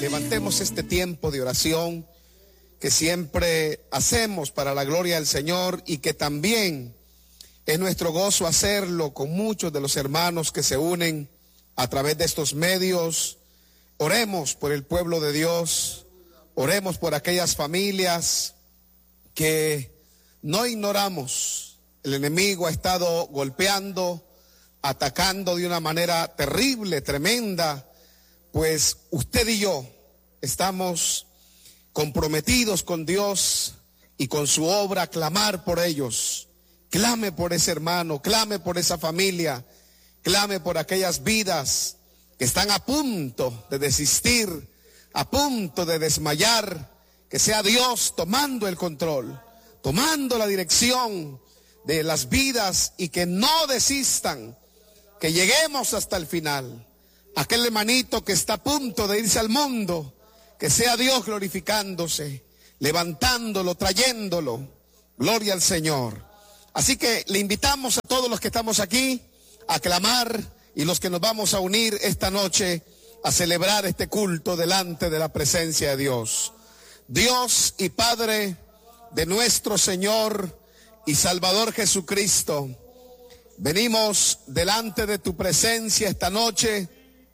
Levantemos este tiempo de oración que siempre hacemos para la gloria del Señor y que también es nuestro gozo hacerlo con muchos de los hermanos que se unen a través de estos medios. Oremos por el pueblo de Dios, oremos por aquellas familias que no ignoramos. El enemigo ha estado golpeando, atacando de una manera terrible, tremenda. Pues usted y yo estamos comprometidos con Dios y con su obra, clamar por ellos. Clame por ese hermano, clame por esa familia, clame por aquellas vidas que están a punto de desistir, a punto de desmayar. Que sea Dios tomando el control, tomando la dirección de las vidas y que no desistan, que lleguemos hasta el final. Aquel hermanito que está a punto de irse al mundo, que sea Dios glorificándose, levantándolo, trayéndolo. Gloria al Señor. Así que le invitamos a todos los que estamos aquí a clamar y los que nos vamos a unir esta noche a celebrar este culto delante de la presencia de Dios. Dios y Padre de nuestro Señor y Salvador Jesucristo, venimos delante de tu presencia esta noche,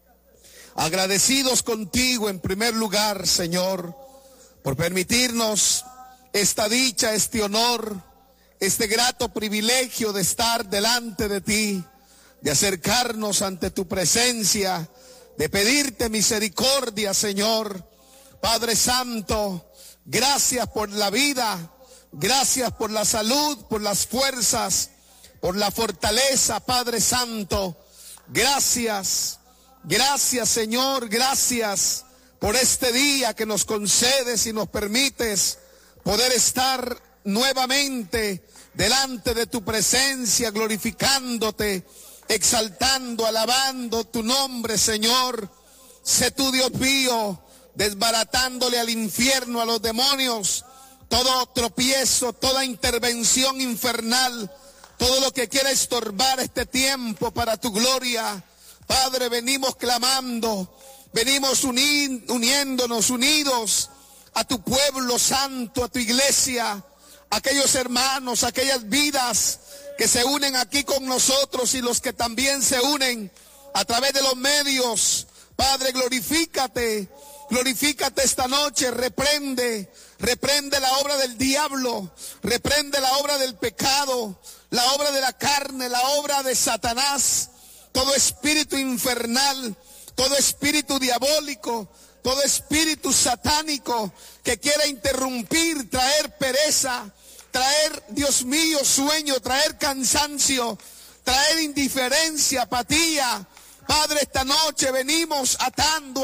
agradecidos contigo en primer lugar, Señor, por permitirnos esta dicha, este honor, este grato privilegio de estar delante de ti, de acercarnos ante tu presencia, de pedirte misericordia, Señor. Padre Santo, gracias por la vida, gracias por la salud, por las fuerzas, por la fortaleza, Padre Santo. Gracias, gracias, Señor, gracias por este día que nos concedes y nos permites poder estar nuevamente delante de tu presencia, glorificándote, exaltando, alabando tu nombre, Señor. Sé tú, Dios mío, desbaratándole al infierno, a los demonios, todo tropiezo, toda intervención infernal, todo lo que quiera estorbar este tiempo para tu gloria. Padre, venimos clamando, venimos uniéndonos, unidos a tu pueblo santo, a tu iglesia, aquellos hermanos, aquellas vidas que se unen aquí con nosotros y los que también se unen a través de los medios. Padre, glorifícate, glorifícate esta noche, reprende la obra del diablo, reprende la obra del pecado, la obra de la carne, la obra de Satanás, todo espíritu infernal, todo espíritu diabólico, todo espíritu satánico que quiera interrumpir, traer pereza, traer, Dios mío, sueño, traer cansancio, traer indiferencia, apatía. Padre, esta noche venimos atando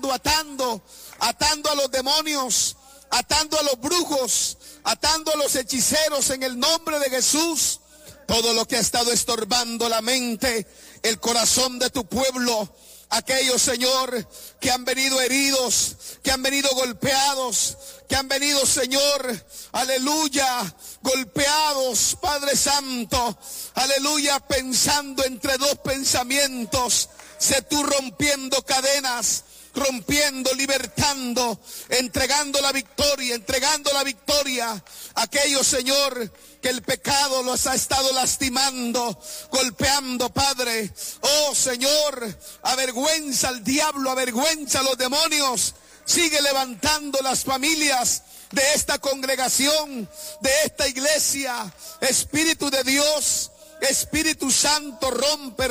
a los demonios, atando a los brujos, atando a los hechiceros en el nombre de Jesús. Todo lo que ha estado estorbando la mente, el corazón de tu pueblo, aquellos, Señor, que han venido heridos, que han venido golpeados, que han venido, Señor, aleluya, golpeados, Padre Santo, aleluya, pensando entre dos pensamientos. Sé tú rompiendo cadenas, rompiendo, libertando, entregando la victoria a aquellos, Señor, que el pecado los ha estado lastimando, golpeando, Padre. Oh, Señor, avergüenza al diablo, avergüenza a los demonios. Sigue levantando las familias de esta congregación, de esta iglesia. Espíritu de Dios, Espíritu Santo, rompe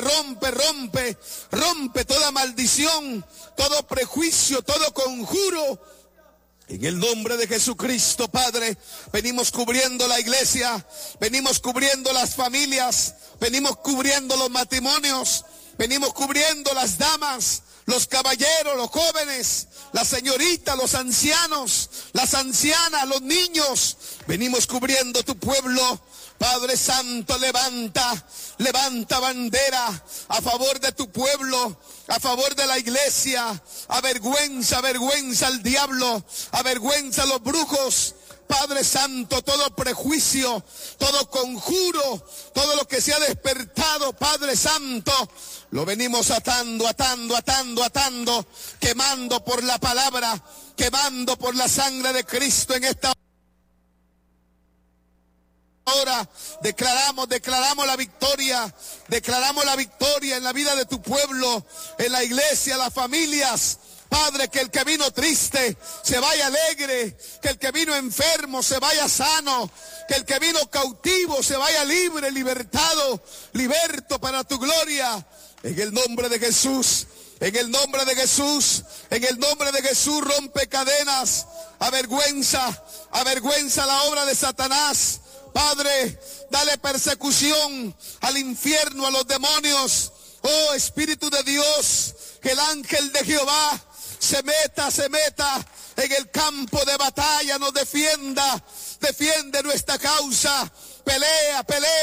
toda maldición, todo prejuicio, todo conjuro. En el nombre de Jesucristo, Padre, venimos cubriendo la iglesia, venimos cubriendo las familias, venimos cubriendo los matrimonios, venimos cubriendo las damas, los caballeros, los jóvenes, las señoritas, los ancianos, las ancianas, los niños. Venimos cubriendo tu pueblo. Padre Santo, levanta bandera a favor de tu pueblo, a favor de la iglesia. Avergüenza al diablo, avergüenza a los brujos. Padre Santo, todo prejuicio, todo conjuro, todo lo que se ha despertado, Padre Santo, lo venimos atando, quemando por la palabra, quemando por la sangre de Cristo en esta hora. Declaramos la victoria en la vida de tu pueblo, en la iglesia, las familias. Padre, que el que vino triste se vaya alegre, que el que vino enfermo se vaya sano, que el que vino cautivo se vaya libre, libertado, liberto para tu gloria. En el nombre de Jesús, en el nombre de Jesús, en el nombre de Jesús, rompe cadenas, avergüenza la obra de Satanás. Padre, dale persecución al infierno, a los demonios. Oh Espíritu de Dios, que el ángel de Jehová se meta en el campo de batalla, nos defiende nuestra causa. Pelea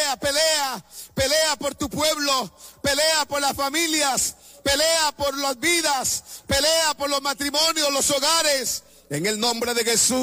por tu pueblo, pelea por las familias, pelea por las vidas, pelea por los matrimonios, los hogares, en el nombre de Jesús.